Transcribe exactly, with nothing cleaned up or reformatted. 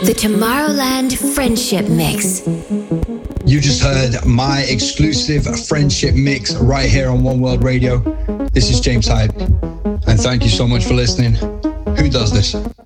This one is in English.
The Tomorrowland Friendship Mix. You just heard my exclusive Friendship Mix right here on One World Radio. This is James Hype, and thank you so much for listening. Who does this?